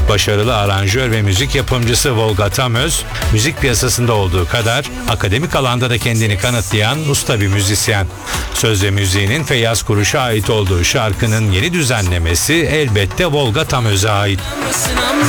Başarılı aranjör ve müzik yapımcısı Volga Tamöz, müzik piyasasında olduğu kadar akademik alanda da kendini kanıtlayan usta bir müzisyen. Söz ve müziğinin Feyyaz Kuruş'a ait olduğu şarkının yeni düzenlemesi elbette Volga Tamöz'e ait.